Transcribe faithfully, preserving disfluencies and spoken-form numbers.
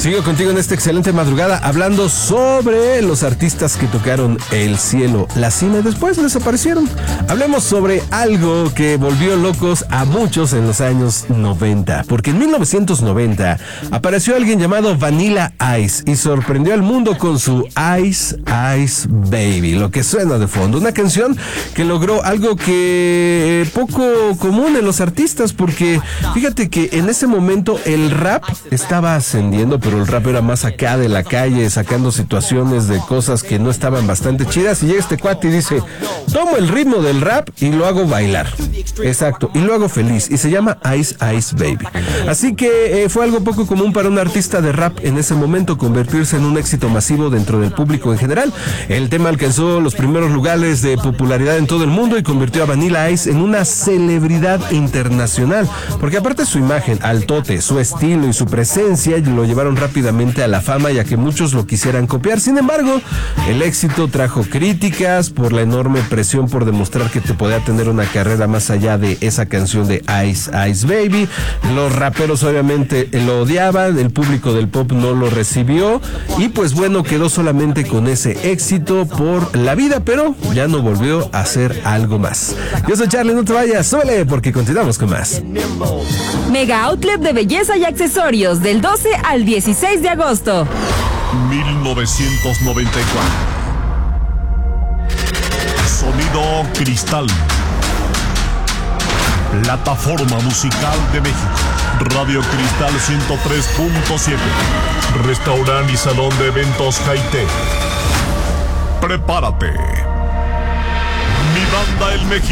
Sigo contigo en esta excelente madrugada hablando sobre los artistas que tocaron el cielo, la cima y después desaparecieron. Hablemos sobre algo que volvió locos a muchos en los años noventa, porque en mil novecientos noventa apareció alguien llamado Vanilla Ice y sorprendió al mundo con su Ice Ice Baby, lo que suena de fondo, una canción que logró algo que poco común en los artistas, porque fíjate que en ese momento el rap estaba ascendiendo, pero el rap era más acá de la calle, sacando situaciones de cosas que no estaban bastante chidas, y llega este cuate y dice, tomo el ritmo del rap y lo hago bailar. Exacto, y lo hago feliz, y se llama Ice Ice Baby. Así que eh, fue algo poco común para un artista de rap en ese momento convertirse en un éxito masivo dentro del público en general. El tema alcanzó los primeros lugares de popularidad en todo el mundo y convirtió a Vanilla Ice en una celebridad internacional, porque aparte su imagen, altote, su estilo y su presencia lo llevaron rápidamente a la fama, ya que muchos lo quisieran copiar. Sin embargo, el éxito trajo críticas por la enorme presión por demostrar que te podía tener una carrera más allá de esa canción de Ice Ice Baby. Los raperos obviamente lo odiaban, el público del pop no lo recibió y pues bueno, quedó solamente con ese éxito por la vida, pero ya no volvió a hacer algo más. Yo soy Charlie, no te vayas, súbele porque continuamos con más. Mega Outlet de belleza y accesorios del doce al dieciséis de agosto. mil novecientos noventa y cuatro. Sonido Cristal. Plataforma Musical de México. Radio Cristal ciento tres punto siete. Restaurante y salón de eventos Jaite. Prepárate. Mi banda El Mejía